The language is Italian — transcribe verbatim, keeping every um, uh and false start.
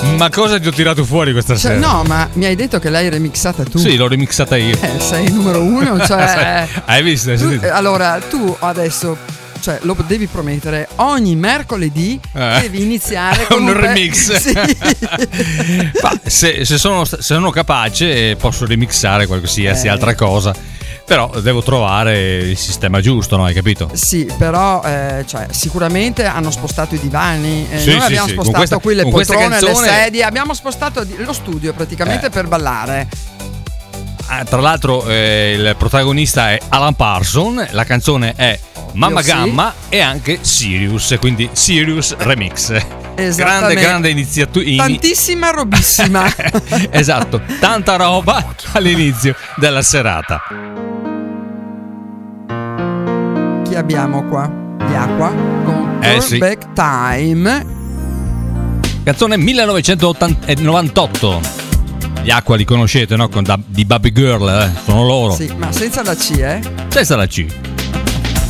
Ma cosa ti ho tirato fuori questa Cioè, sera? no, ma mi hai detto che l'hai remixata tu. Sì, l'ho remixata io. Eh, sei il numero uno, cioè. Hai visto? Hai tu, sentito? allora, tu adesso, cioè, lo devi promettere, ogni mercoledì Eh. devi iniziare con un, un pe- remix. Sì. Ma se, se, sono, se sono capace, posso remixare qualsiasi Eh. altra cosa. Però devo trovare il sistema giusto, no? Hai capito? Sì, però eh, cioè, sicuramente hanno spostato i divani, eh, Sì, noi sì, abbiamo sì. Con spostato questa- qui le con questa poltrone, canzone- le sedie, abbiamo spostato di- lo studio praticamente Eh. per ballare. Ah, tra l'altro eh, il protagonista è Alan Parson, la canzone è Mamma sì. Gamma e anche Sirius, quindi Sirius Remix. Grande, Esattamente. grande iniziativa. Tantissima robissima. Esatto, tanta roba all'inizio della serata. Chi abbiamo qua? Gli Aqua con Eh, Turn sì. Back Time. Canzone millenovecentonovantotto. Gli Aqua li conoscete, no? Con da- di Baby Girl, eh? Sono loro. Sì, ma senza la C, eh? Senza la C.